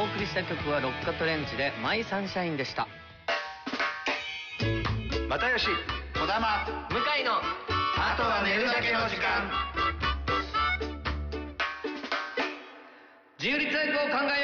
お送りした曲はロッカトレンジでマイサンシャインでした。 又吉、 児玉、 向井のあとは寝るだけの時間。 自由律俳句を考えよ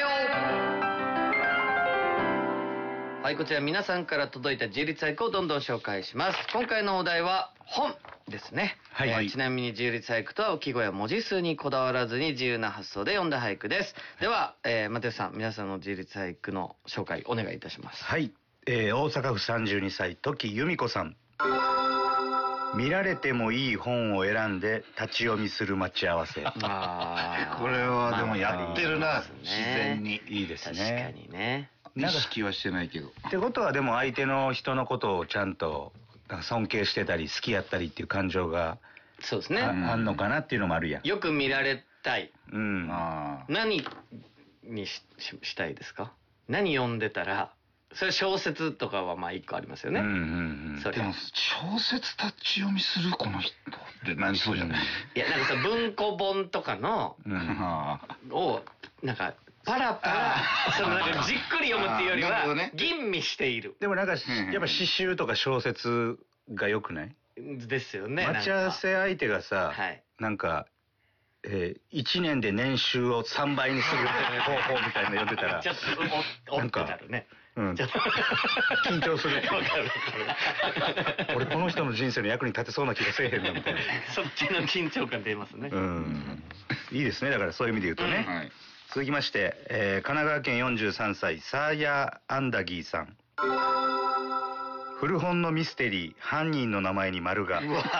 う。はい、こちら皆さんから届いた自由律俳句をどんどん紹介します。今回のお題は本ですね。 はい、 ちなみに自由律俳句とは季語や文字数にこだわらずに自由な発想で読んだ俳句です。では、又吉さん、皆さんの自由律俳句の紹介お願いいたします。 はい、大阪府32歳時由美子さん。見られてもいい本を選んで立ち読みする待ち合わせ。 これはでもやってるな、自然に。 いいですね。 確かにね。 意識はしてないけど。 ってことはでも相手の人のことをちゃんと尊敬してたり好きやったりっていう感情がそうですね。 あんのかなっていうのもあるやん。 よく見られたい。 うん。 何にしたいですか？何読んでたら、それ小説とかはまあ一個ありますよね。 それでも小説立ち読みするこの人ってなりそうじゃない？ いや、なんかさ、文庫本とかの、を、なんか、パラパラ、なんかじっくり読むっていうよりは、吟味している。 でもなんか、やっぱ詩集とか小説が良くない？ ですよね。 待ち合わせ相手がさ、なんか、1年で年収を3倍にする方法みたいなの読んでたら、 ちょっと、おってなるね。 緊張する。俺この人の人生の役に立てそうな気がせえへんなみたいな。 そっちの緊張感出ますね。 いいですね。だからそういう意味で言うとね。続きまして、神奈川県43歳サーヤ・アンダギーさん。古本のミステリー、犯人の名前に丸が。 うわ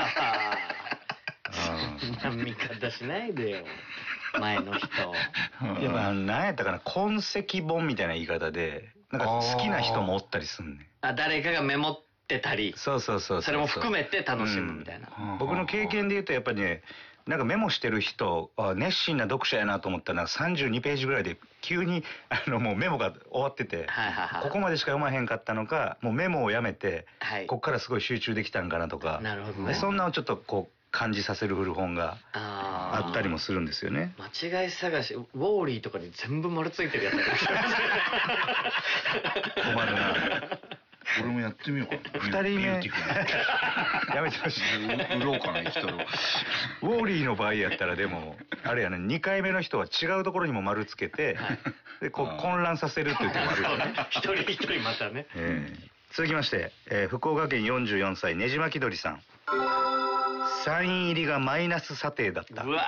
そんな見方しないでよ、前の人。 いや、まあ何やったかな、痕跡本みたいな言い方で、なんか好きな人もおったりすんねん。 誰かがメモってたり、 そう。それも含めて楽しむみたいな。 僕の経験で言うとやっぱりね、なんかメモしてる人、熱心な読者やなと思ったら32ページぐらいで急にもうメモが終わってて、ここまでしか読まへんかったのか、もうメモをやめて、こっからすごい集中できたんかなとか、 なるほどね。 そんなのをちょっとこう感じさせる古本があったりもするんですよね。 間違い探し、ウォーリーとかに全部丸ついてるやつ困るな。 俺もやってみようかな。 2人目やめてほしい。 売ろうかな、生きとる。 ウォーリーの場合やったらでもあれやね、2回目の人は違うところにも丸つけて、でこう混乱させるっていう手もあるよね。 一人一人またね。 続きまして、福岡県44歳ねじまきどりさん。サイン入りがマイナス査定だった。 うわ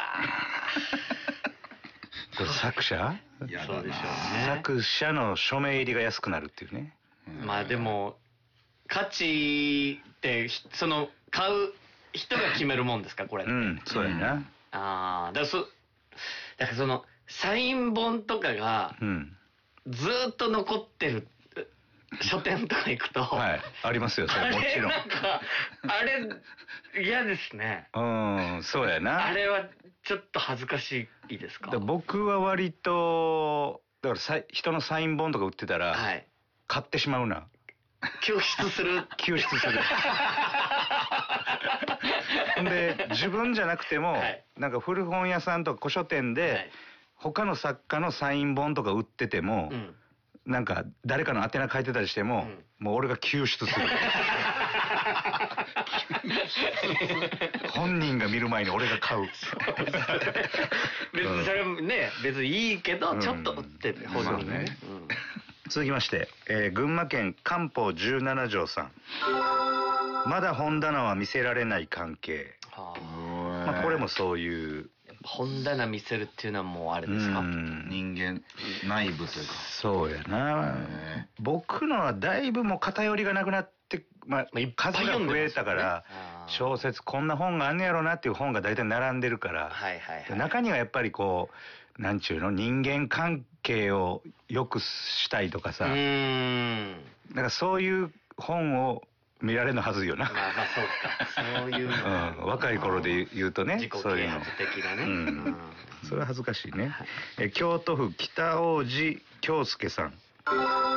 これ作者？ そうでしょうね。 作者の署名入りが安くなるっていうね。 まあでも価値ってその買う人が決めるもんですか、これ。 そうやな。 だからそのサイン本とかがずーっと残ってる書店とか行くと、 ありますよ、それもちろん。 なんかあれ嫌ですね。 そうやな。 あれはちょっと恥ずかしいですか？ 僕は割とだから人のサイン本とか売ってたら買ってしまうな。 救出する。 で自分じゃなくても、なんか古本屋さんとか古書店で、他の作家のサイン本とか売ってても、なんか誰かの宛名書いてたりしても、もう俺が救出する。本人が見る前に俺が買う。 別にそれもね、別にいいけど、ちょっとって本人ね。 続きまして、群馬県漢方17条さん。まだ本棚は見せられない関係。これもそういう本棚見せるっていうのはもうあれですか？ 人間内部というか。 そうやな。僕のはだいぶもう偏りがなくなって、数が増えたから、小説こんな本があんねやろなっていう本が大体並んでるから、中にはやっぱりこうなんちゅうの、人間関係を良くしたいとかさ、なんかそういう本を見られるのはずいよな。 そうか。そういうの。 若い頃で言うとね、 自己啓発的なね。 それは恥ずかしいね。京都府北大路京介さん。